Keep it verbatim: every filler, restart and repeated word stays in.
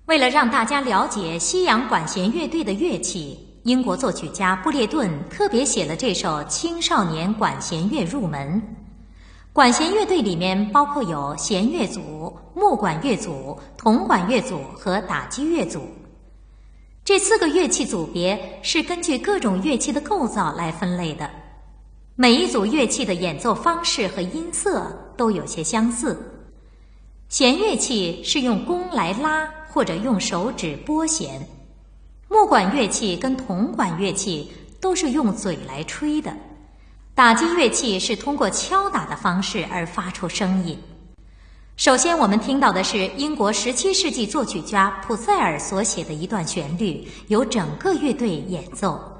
为了让大家了解西洋管弦乐队的乐器，英国作曲家布列顿特别写了这首青少年管弦乐入门。管弦乐队里面包括有弦乐组、木管乐组、铜管乐组和打击乐组。这四个乐器组别是根据各种乐器的构造来分类的，每一组乐器的演奏方式和音色都有些相似。弦乐器是用弓来拉或者用手指拨弦，木管乐器跟铜管乐器都是用嘴来吹的，打击乐器是通过敲打的方式而发出声音。首先我们听到的是英国十七世纪作曲家普塞尔所写的一段旋律，由整个乐队演奏。